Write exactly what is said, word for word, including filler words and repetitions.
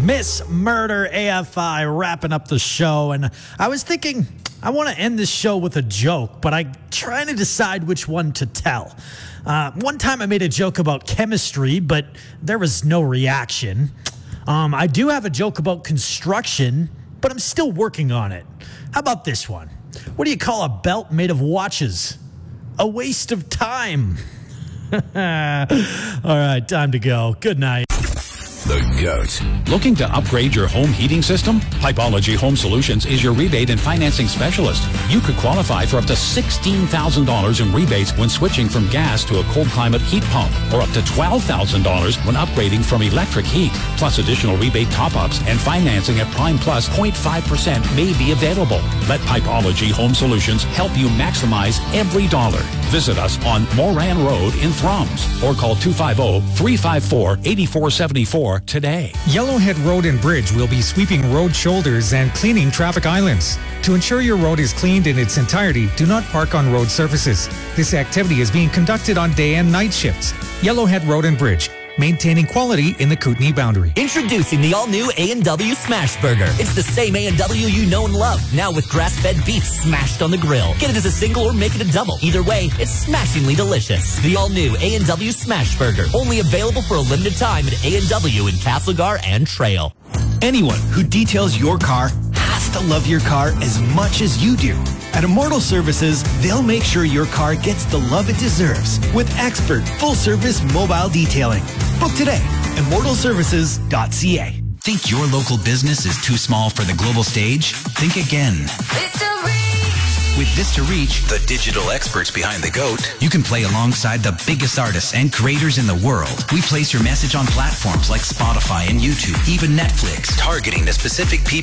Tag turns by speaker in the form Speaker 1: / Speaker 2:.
Speaker 1: Miss Murder A F I wrapping up the show. And I was thinking, I want to end this show with a joke, but I'm trying to decide which one to tell. Uh, one time I made a joke about chemistry, but there was no reaction. Um, I do have a joke about construction, but I'm still working on it. How about this one? What do you call a belt made of watches? A waste of time. All right, time to go. Good night.
Speaker 2: The GOAT. Looking to upgrade your home heating system? Pipology Home Solutions is your rebate and financing specialist. You could qualify for up to sixteen thousand dollars in rebates when switching from gas to a cold climate heat pump, or up to twelve thousand dollars when upgrading from electric heat. Plus additional rebate top-ups and financing at Prime Plus zero point five percent may be available. Let Pipology Home Solutions help you maximize every dollar. Visit us on Moran Road in Thrums or call two five zero, three five four, eight four seven four today.
Speaker 3: Yellowhead Road and Bridge will be sweeping road shoulders and cleaning traffic islands. To ensure your road is cleaned in its entirety, do not park on road surfaces. This activity is being conducted on day and night shifts. Yellowhead Road and Bridge, maintaining quality in the Kootenay boundary.
Speaker 4: Introducing the all-new A and W Smash Burger. It's the same A and W you know and love, now with grass-fed beef smashed on the grill. Get it as a single or make it a double. Either way, it's smashingly delicious. The all-new A and W Smash Burger, only available for a limited time at A and W in Castlegar and Trail.
Speaker 5: Anyone who details your car has to love your car as much as you do. At Immortal Services, they'll make sure your car gets the love it deserves with expert full-service mobile detailing. Book today, immortal services dot c a.
Speaker 6: Think your local business is too small for the global stage? Think again. With Vista Reach, the digital experts behind the GOAT, you can play alongside the biggest artists and creators in the world. We place your message on platforms like Spotify and YouTube, even Netflix, targeting the specific people